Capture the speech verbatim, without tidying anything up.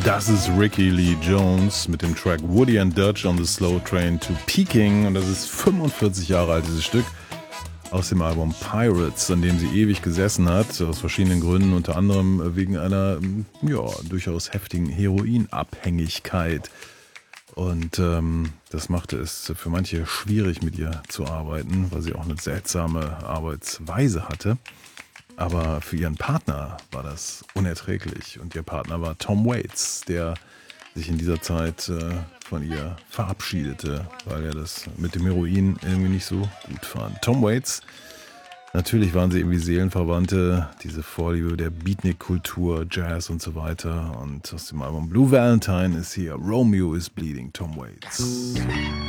Das ist Ricky Lee Jones mit dem Track Woody and Dutch on the Slow Train to Peking. Und das ist fünfundvierzig Jahre alt, dieses Stück aus dem Album Pirates, an dem sie ewig gesessen hat, aus verschiedenen Gründen, unter anderem wegen einer ja, durchaus heftigen Heroinabhängigkeit. Und ähm, das machte es für manche schwierig, mit ihr zu arbeiten, weil sie auch eine seltsame Arbeitsweise hatte. Aber für ihren Partner war das unerträglich. Und ihr Partner war Tom Waits, der sich in dieser Zeit äh, von ihr verabschiedete, weil er das mit dem Heroin irgendwie nicht so gut fand. Tom Waits, natürlich waren sie irgendwie Seelenverwandte, diese Vorliebe der Beatnik-Kultur, Jazz und so weiter. Und aus dem Album Blue Valentine ist hier Romeo is Bleeding, Tom Waits.